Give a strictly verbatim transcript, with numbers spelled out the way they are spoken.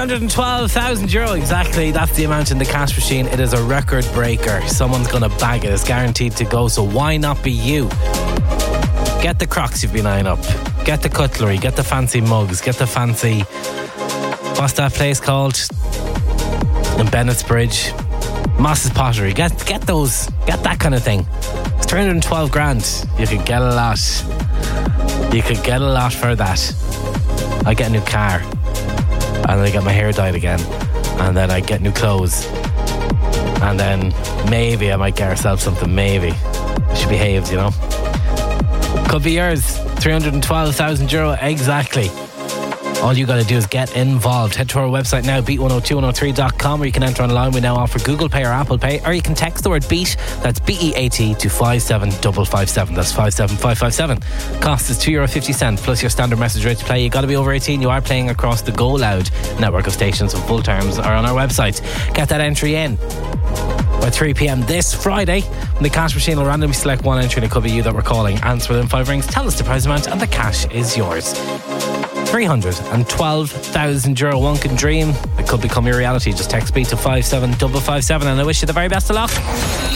hundred twelve thousand euro exactly. That's the amount in the cash machine. It is a record breaker. Someone's going to bag it. It's guaranteed to go, so why not be you? Get the Crocs you've been eyeing up. Get the cutlery. Get the fancy mugs. Get the fancy... What's that place called? In Bennett's Bridge. Moss's Pottery. Get get those. Get that kind of thing. It's three hundred twelve grand. You could get a lot. You could get a lot for that. I get a new car. And then I get my hair dyed again. And then I get new clothes. And then maybe I might get ourselves something. Maybe. She behaved, you know. Could be yours. three hundred twelve thousand euro exactly. All you got to do is get involved. Head to our website now, beat one oh two one oh three dot com, or you can enter online. We now offer Google Pay or Apple Pay, or you can text the word BEAT, that's B E A T, to five seven five five seven. That's five seven five five seven. Cost is two euro fifty plus your standard message rate to play. You got to be over eighteen. You are playing across the Go Loud network of stations, and full terms are on our website. Get that entry in by three p.m. this Friday. The cash machine will randomly select one entry, and it could be you that we're calling. Answer within five rings, tell us the prize amount, and the cash is yours. three hundred twelve thousand euro. One can dream. It could become your reality. Just text beat to five seven five five seven, and I wish you the very best of luck.